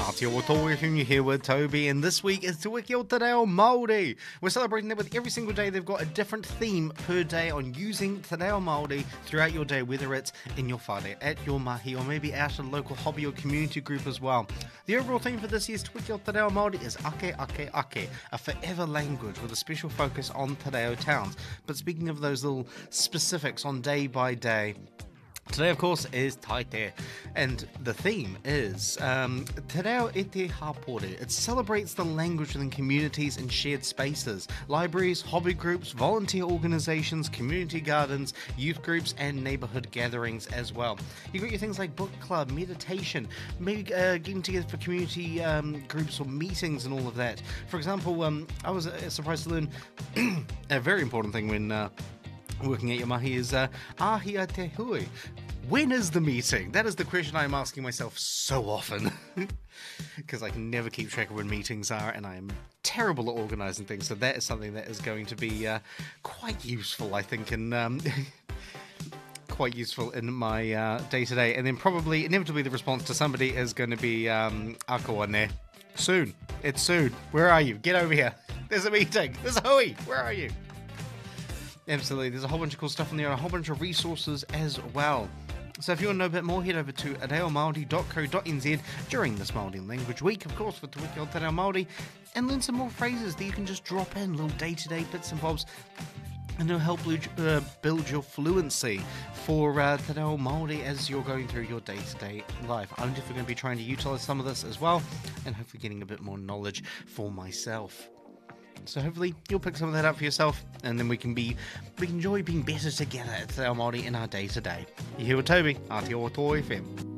Aotearoa FM, you're here with Toby, and this week is Te Wiki o Te Reo Māori. We're celebrating that with every single day. They've got a different theme per day on using Te Reo Māori throughout your day, whether it's in your whare, at your mahi, or maybe out at a local hobby or community group as well. The overall theme for this year's Te Wiki o Te Reo Māori is Ake Ake Ake, a forever language with a special focus on Te Reo towns. But speaking of those little specifics on day by day, today, of course, is Taite, and the theme is Te Reo e te Hapore. It celebrates the language within communities and shared spaces, libraries, hobby groups, volunteer organisations, community gardens, youth groups, and neighbourhood gatherings as well. You've got your things like book club, meditation, maybe getting together for community groups or meetings and all of that. For example, I was surprised to learn a very important thing when working at your mahi is ahia te hui. When is the meeting? That is the question I'm asking myself so often. Because I can never keep track of when meetings are, and I am terrible at organising things. So that is something that is going to be quite useful, I think, and quite useful in my day-to-day. And then probably, inevitably, the response to somebody is going to be ako ne. Soon. It's soon. Where are you? Get over here. There's a meeting. There's a hui. Where are you? Absolutely, there's a whole bunch of cool stuff in there and a whole bunch of resources as well. So if you want to know a bit more, head over to reomaori.co.nz during this Māori Language Week, of course, for Te Wiki o Te Reo Māori, and learn some more phrases that you can just drop in, little day-to-day bits and bobs, and it'll help build your fluency for Te Reo Māori as you're going through your day-to-day life. I'm definitely going to be trying to utilise some of this as well, and hopefully getting a bit more knowledge for myself. So hopefully you'll pick some of that up for yourself, and then we can enjoy being better together at Te Reo Māori in our day-to-day. You're here with Toby, Aotearoa FM.